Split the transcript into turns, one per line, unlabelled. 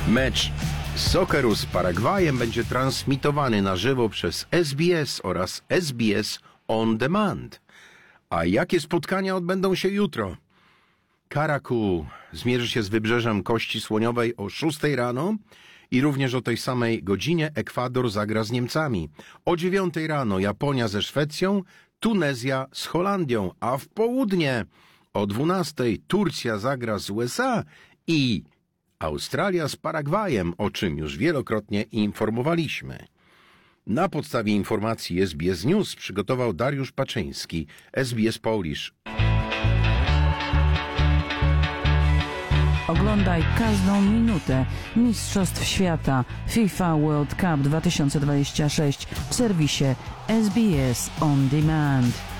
Mecz Socceru z Paragwajem będzie transmitowany na żywo przez SBS oraz SBS On Demand. A jakie spotkania odbędą się jutro? Caracol zmierzy się z Wybrzeżem Kości Słoniowej o 6 rano i również o tej samej godzinie Ekwador zagra z Niemcami. O 9 rano Japonia ze Szwecją, Tunezja z Holandią, a w południe o 12 Turcja zagra z USA i Australia z Paragwajem, o czym już wielokrotnie informowaliśmy. Na podstawie informacji SBS News przygotował Dariusz Paczyński, SBS Polish.
Oglądaj każdą minutę Mistrzostw Świata FIFA World Cup 2026 w serwisie SBS On Demand.